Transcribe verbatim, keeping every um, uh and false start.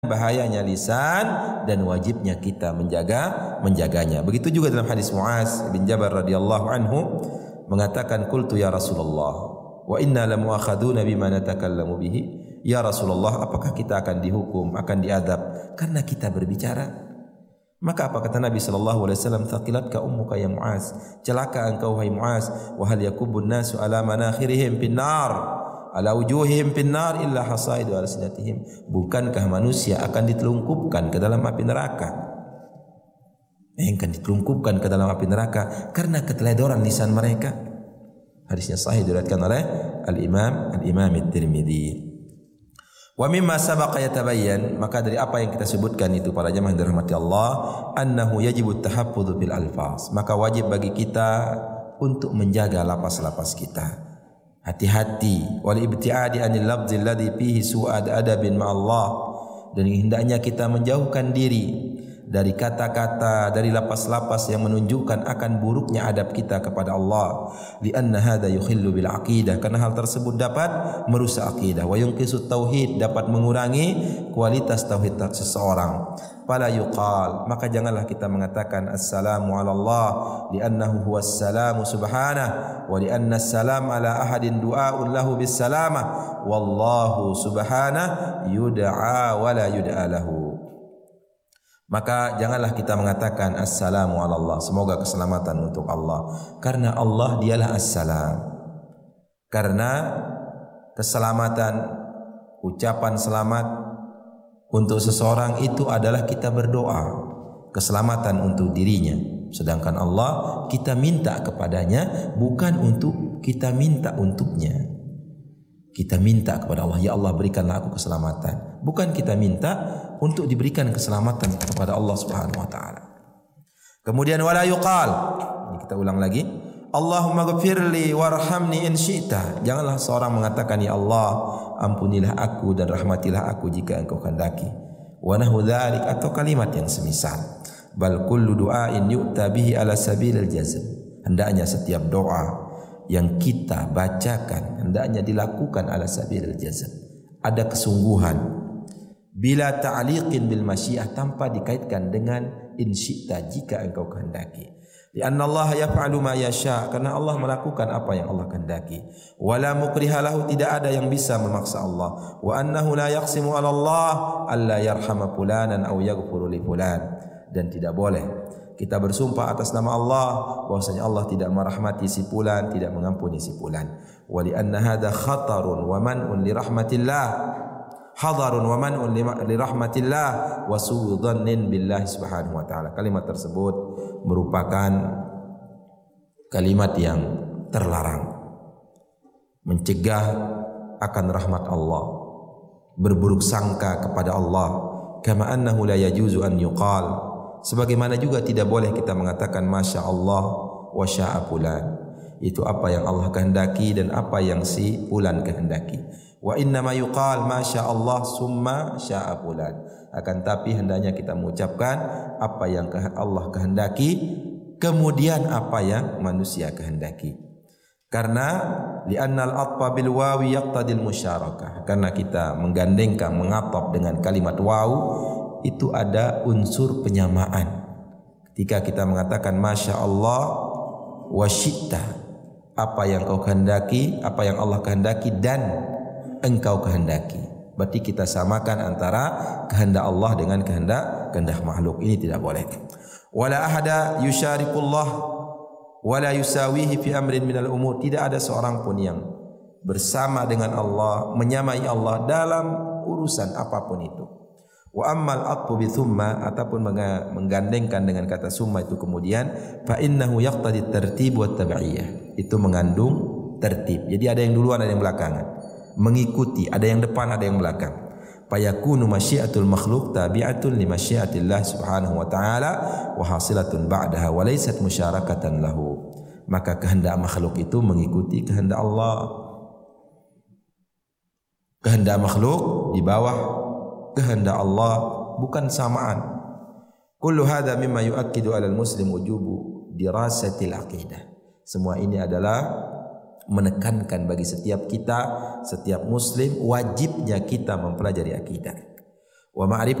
bahayanya lisan dan wajibnya kita menjaga menjaganya. Begitu juga dalam hadis Muaz bin Jabal radhiyallahu anhu mengatakan, qultu ya Rasulullah wa inna lamuakhaduna bima natakallamu bihi. Ya Rasulullah, apakah kita akan dihukum, akan diadab karena kita berbicara? Maka apa kata Nabi sallallahu alaihi wasallam, thaqilatka ummuka ya Muaz, celaka engkau wahai Muaz, wa hal yakubun nasu ala manakhirihim bin nar ala wujuhihim fin nar illa hasaidu alsinatihim. Bukankah manusia akan ditelungkupkan ke dalam api neraka? Yang akan ditelungkupkan ke dalam api neraka karena keteledoran lisan mereka. Hadisnya sahih diriwayatkan oleh Al-Imam Al-Imam At-Tirmidzi. Wa mimma sabaqa yatabayyan, maka dari apa yang kita sebutkan itu para jemaah yang dirahmati Allah, annahu yajibu at-tahaffudzu bil alfaz. Maka wajib bagi kita untuk menjaga lapas-lapas kita. Hati-hati wal ibtiadi anil lafzi alladhi fihi su'ad adabin ma'allah, dan hendaknya kita menjauhkan diri dari kata-kata, dari lapas-lapas yang menunjukkan akan buruknya adab kita kepada Allah. Lianna hadza yukhillu bil aqidah, karena hal tersebut dapat merusak akidah. Wa yunqisu tauhid, dapat mengurangi kualitas tauhid seseorang. Fala yuqal, maka janganlah kita mengatakan assalamu ala Allah li'annahu huwas salamu subhanahu wa li'anna as-salam ala ahadin du'a'un lahu bis salamah wallahu subhanahu yud'a wa la yud'a lahu. Maka janganlah kita mengatakan assalamu ala Allah, semoga keselamatan untuk Allah, karena Allah dialah assalam. Karena keselamatan, ucapan selamat untuk seseorang itu adalah kita berdoa keselamatan untuk dirinya, sedangkan Allah kita minta kepadanya, bukan untuk kita minta untuknya. Kita minta kepada Allah, ya Allah berikanlah aku keselamatan, bukan kita minta untuk diberikan keselamatan kepada Allah Subhanahu wa taala. Kemudian wala yuqal, ini kita ulang lagi, Allahumma ghfirli warhamni in syi'ta. Janganlah seorang mengatakan ya Allah ampunilah aku dan rahmatilah aku jika engkau kehendaki. Wa nahu dzalik, atau kalimat yang semisal. Bal kullu du'ain yu'ta bihi ala sabilil jazm. Hendaknya setiap doa yang kita bacakan hendaknya dilakukan ala sabilil jazm, ada kesungguhan, bila ta'liqin bil masyiah, tanpa dikaitkan dengan in syi'ta, jika engkau kehendaki. Lianna Allah yaf'alu ma yasha, karena Allah melakukan apa yang Allah kehendaki. Wala mukriha lahu, tidak ada yang bisa memaksa Allah. Wa annahu la yaqsimu 'ala Allah alla yarhama fulanan aw yaghfuru li fulan, dan tidak boleh kita bersumpah atas nama Allah bahwasanya Allah tidak merahmati si fulan, tidak mengampuni si fulan. Wa li anna hadha khatarun wa man'un li rahmatillah, hadarun wa man'un li rahmatillah wa su'u dhannin billahi subhanahu wa ta'ala. Kalimat tersebut merupakan kalimat yang terlarang, mencegah akan rahmat Allah, berburuk sangka kepada Allah. Kama annahu la yajuzu an yuqal, sebagaimana juga tidak boleh kita mengatakan masya Allah wa sya'a fulan, itu apa yang Allah kehendaki dan apa yang si fulan kehendaki. Wa inna ma yuqal masya Allah summa sya'a fulan, akan tapi hendaknya kita mengucapkan apa yang Allah kehendaki kemudian apa yang manusia kehendaki. Karena li'annal atfa bil wawi yaqtadil musyarakah, karena kita menggandengkan, mengatop dengan kalimat waw, itu ada unsur penyamaan. Ketika kita mengatakan masya Allah wa syi'ta, apa yang kau kehendaki, apa yang Allah kehendaki dan engkau kehendaki, berarti kita samakan antara kehendak Allah dengan kehendak kehendak makhluk. Ini tidak boleh. Wala ahada yusyarikullah wala yusawihi fi amrin minal umur, tidak ada seorang pun yang bersama dengan Allah, menyamai Allah dalam urusan apapun itu. Wa ammal atfu bi thumma, ataupun menggandengkan dengan kata summa itu kemudian, fa innahu yaqtadi tertib wa tabi'iyah, itu mengandung tertib. Jadi ada yang duluan, ada yang belakangan, mengikuti, ada yang depan, ada yang belakang. Fa yakunu masyiatul makhluk tabi'atun li masyiatillah subhanahu wa ta'ala wa hasilatun ba'daha wa laysat musyarakatan lahu. Maka kehendak makhluk itu mengikuti kehendak Allah. Kehendak makhluk di bawah kehendak Allah, bukan samaan. Kullu hadza mimma yu'akkidu 'alal muslim wujubu dirasatil aqidah. Semua ini adalah menekankan bagi setiap kita, setiap muslim, wajibnya kita mempelajari akidah. wa ma'rifat